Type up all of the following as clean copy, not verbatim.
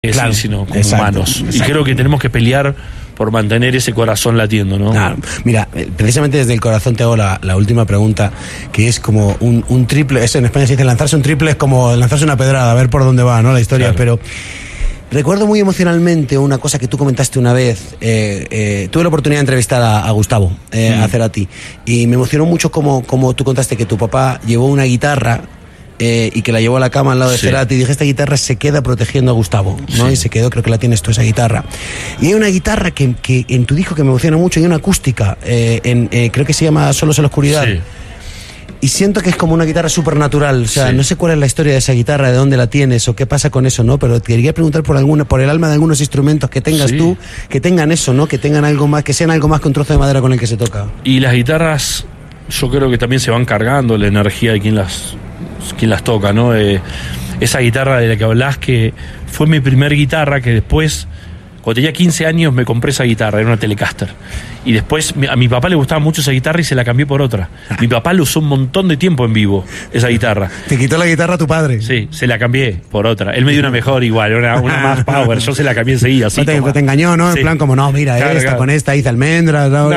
claro, sino como humanos. Exacto. Y creo que tenemos que pelear por mantener ese corazón latiendo, ¿no? Claro. Mira, precisamente desde el corazón te hago la última pregunta, que es como un triple. Eso en España se dice, lanzarse un triple es como lanzarse una pedrada, a ver por dónde va, ¿no? La historia, claro. Pero recuerdo muy emocionalmente una cosa que tú comentaste una vez. Tuve la oportunidad de entrevistar a Gustavo, a Cerati, y me emocionó mucho como tú contaste que tu papá llevó una guitarra y que la llevó a la cama al lado de Cerati, y dije, esta guitarra se queda protegiendo a Gustavo, ¿no? Y se quedó, creo que la tienes tú, esa guitarra. Y hay una guitarra que en tu disco que me emociona mucho, y una acústica, creo que se llama Solos en la oscuridad. Sí. Y siento que es como una guitarra supernatural, o sea, no sé cuál es la historia de esa guitarra, de dónde la tienes o qué pasa con eso, ¿no? Pero te quería preguntar por el alma de algunos instrumentos que tengas tú, que tengan eso, ¿no? Que tengan algo más, que sean algo más que un trozo de madera con el que se toca. Y las guitarras, yo creo que también se van cargando la energía de quien las toca, ¿no? Esa guitarra de la que hablás, que fue mi primer guitarra, que después, cuando tenía 15 años, me compré esa guitarra, era una Telecaster. Y después a mi papá le gustaba mucho esa guitarra y se la cambié por otra. Mi papá la usó un montón de tiempo en vivo, esa guitarra. ¿Te quitó la guitarra tu padre? Sí, se la cambié por otra. Él me dio una mejor igual, una más power. Yo se la cambié enseguida. Así te engañó, ¿no? En plan como, no, mira, claro. Con esta hice almendras. No.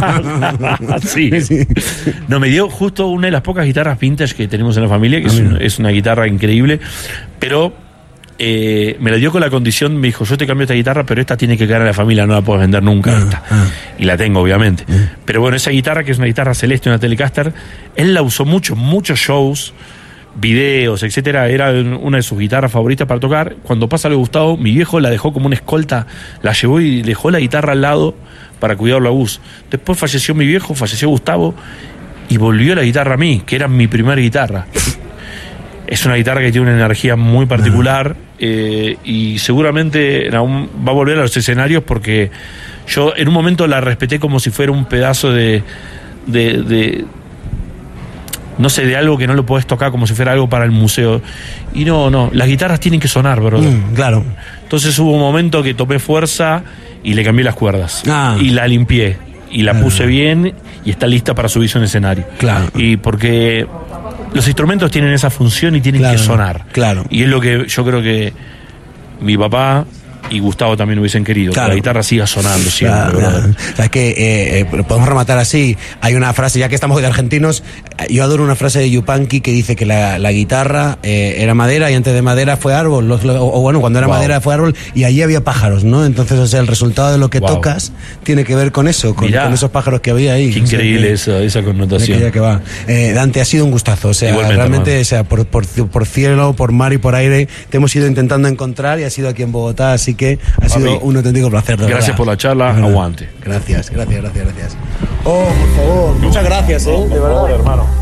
Sí. No, me dio justo una de las pocas guitarras vintage que tenemos en la familia, que es una guitarra increíble, pero me la dio con la condición, me dijo, yo te cambio esta guitarra, pero esta tiene que quedar en la familia, no la puedes vender nunca. Y la tengo, obviamente. Pero bueno, esa guitarra, que es una guitarra celeste, una Telecaster, él la usó muchos shows, videos, etcétera. Era una de sus guitarras favoritas para tocar. Cuando pasa lo de Gustavo, mi viejo la dejó como una escolta, la llevó y dejó la guitarra al lado para cuidarlo a Gus. Después falleció mi viejo, falleció Gustavo, y volvió la guitarra a mí, que era mi primera guitarra. Es una guitarra que tiene una energía muy particular, y seguramente va a volver a los escenarios, porque yo en un momento la respeté como si fuera un pedazo de no sé, de algo que no lo podés tocar, como si fuera algo para el museo. Y no, las guitarras tienen que sonar, brother. Claro. Entonces hubo un momento que tomé fuerza y le cambié las cuerdas. Y la limpié. Y la puse bien y está lista para subirse a un escenario. Claro. Y porque los instrumentos tienen esa función y tienen que sonar. Claro. Y es lo que yo creo que mi papá y Gustavo también hubiesen querido, que la guitarra siga sonando siempre. Sabes que podemos rematar así. Hay una frase, ya que estamos de argentinos, yo adoro una frase de Yupanqui que dice que la guitarra era madera, y antes de madera fue árbol, o bueno, cuando era madera fue árbol, y allí había pájaros, ¿no? Entonces, o sea, el resultado de lo que tocas tiene que ver con eso, con esos pájaros que había ahí. Qué increíble esa connotación. Que va. Dante, ha sido un gustazo, o sea, igualmente, realmente, o sea, por cielo, por mar y por aire te hemos ido intentando encontrar, y ha sido aquí en Bogotá, así que ha sido un auténtico placer. Gracias por la charla, aguante. Gracias. Oh, por favor, muchas gracias, de verdad, hermano.